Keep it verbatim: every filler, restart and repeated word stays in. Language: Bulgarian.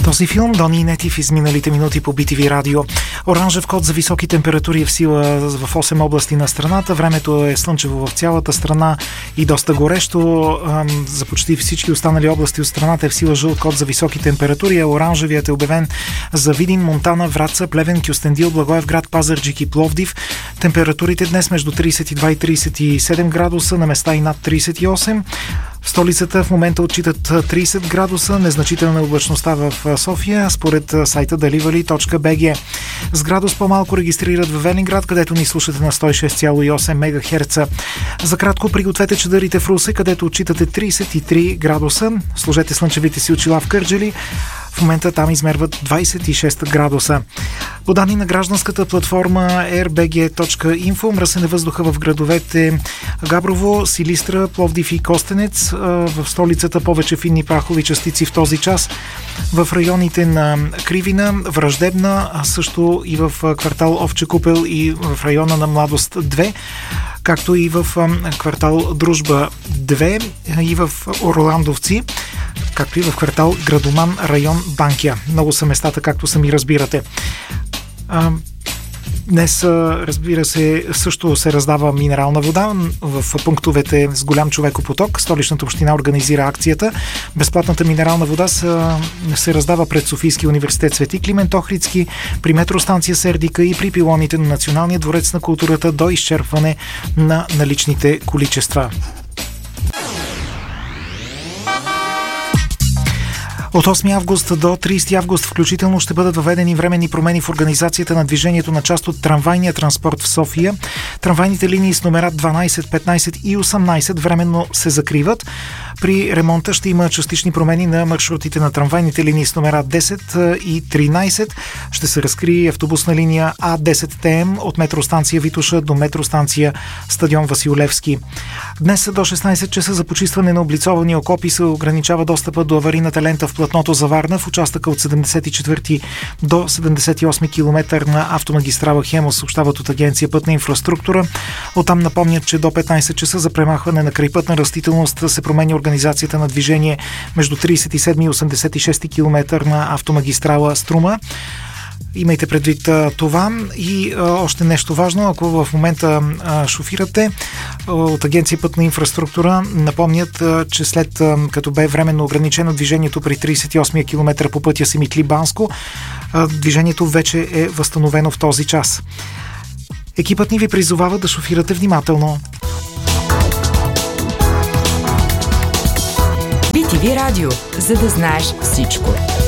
Този филм Дони Нетив изминалите минути по Би Ти Ви радио. Оранжев код за високи температури е в сила в осем области на страната. Времето е слънчево в цялата страна и доста горещо. За почти всички останали области от страната е в сила жълт код за високи температури. Оранжевият е обявен за Видин, Монтана, Враца, Плевен, Кюстендил, Благоевград, Пазарджик и Пловдив. Температурите днес между трийсет и два и трийсет и седем градуса, на места и над трийсет и осем. В столицата в момента отчитат трийсет градуса, незначителна облачността в София, според сайта даливали точка би джи. С градус по-малко регистрират в Велинград, където ни слушате на сто и шест цяло и осем мегахерца. За кратко пригответе чадърите в Русе, където отчитате трийсет и три градуса. Сложете слънчевите си очила в Кърджали. В момента там измерват двайсет и шест градуса. По данни на гражданската платформа ер би джи точка инфо, мръсен е въздуха в градовете Габрово, Силистра, Пловдив и Костенец. В столицата повече финни прахови частици в този час. В районите на Кривина, Враждебна, а също и в квартал Овче купел и в района на Младост две, както и в квартал Дружба две и в Орландовци, както и в квартал Градоман, район Банкя. Много са местата, както сами разбирате. Днес, разбира се, също се раздава минерална вода в пунктовете с голям човекопоток. Столичната община организира акцията. Безплатната минерална вода се раздава пред Софийския университет Свети Климент Охридски, при метростанция Сердика и при пилоните на Националния дворец на културата до изчерпване на наличните количества. От осми август до трийсети август включително ще бъдат въведени временни промени в организацията на движението на част от трамвайния транспорт в София. Трамвайните линии с номера дванайсет, петнайсет и осемнайсет временно се закриват. При ремонта ще има частични промени на маршрутите на трамвайните линии с номера десет и тринайсет. Ще се разкрие автобусна линия А десет Т М от метростанция Витоша до метростанция Стадион Васил Левски. Днес до шестнайсет часа за почистване на облицовани окопи се ограничава достъпа до аварийната лента в платното за Варна в участъка от седемдесет и четвърти до седемдесет и осми километър на автомагистрала Хемус, съобщават от Агенция Пътна инфраструктура. Оттам напомнят, че до петнайсет часа за премахване на крайпътна растителност се променя организацията на движение между трийсет и седми и осемдесет и шести километър на автомагистрала Струма. Имайте предвид а, това и а, още нещо важно, ако в момента а, шофирате, а, от Агенция Пътна инфраструктура напомнят, а, че след а, като бе временно ограничено движението при трийсет и осми километър по пътя Симитли-Банско, а, движението вече е възстановено в този час. Екипът ни ви призовава да шофирате внимателно. Би Ти Ви радио, за да знаеш всичко.